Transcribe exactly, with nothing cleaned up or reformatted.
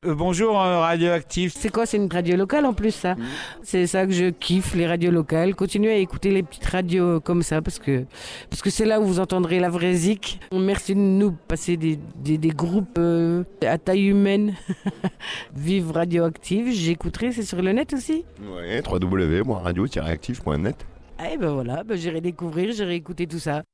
Euh, bonjour euh, Radioactif. C'est quoi, c'est une radio locale en plus ça? Mmh. C'est ça que je kiffe, les radios locales. Continuez à écouter les petites radios comme ça parce que, parce que c'est là où vous entendrez la vraie zik. Merci de nous passer des, des, des groupes euh, à taille humaine. Vive Radioactive, j'écouterai, c'est sur le net aussi? Ouais, w w w point radio tiret active point net. Eh ben voilà, ben j'irai découvrir, j'irai écouter tout ça.